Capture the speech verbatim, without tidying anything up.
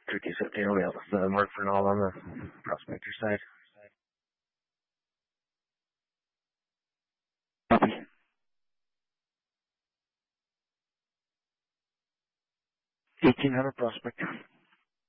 Tricky September, well, the work for all on the prospector side. Copy. eighteen hundred prospector.